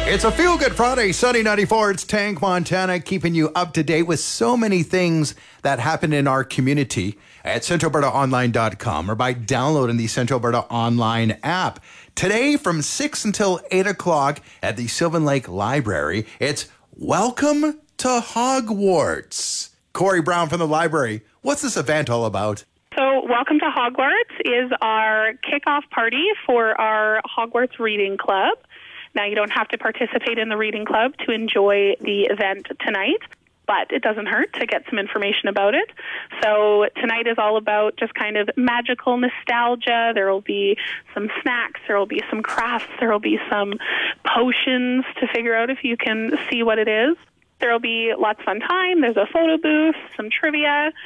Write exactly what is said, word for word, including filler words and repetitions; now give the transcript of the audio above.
It's a Feel Good Friday, Sunny ninety-four. It's Tank Montana, keeping you up to date with so many things that happen in our community at central alberta online dot com or by downloading the Central Alberta Online app. Today from six until eight o'clock at the Sylvan Lake Library, it's Welcome to Hogwarts. Corey Brown from the library. What's this event all about? So Welcome to Hogwarts is our kickoff party for our Hogwarts Reading Club. Now, you don't have to participate in the reading club to enjoy the event tonight, but it doesn't hurt to get some information about it. So tonight is all about just kind of magical nostalgia. There will be some snacks, there will be some crafts, there will be some potions to figure out if you can see what it is. There will be lots of fun time. There's a photo booth, some trivia.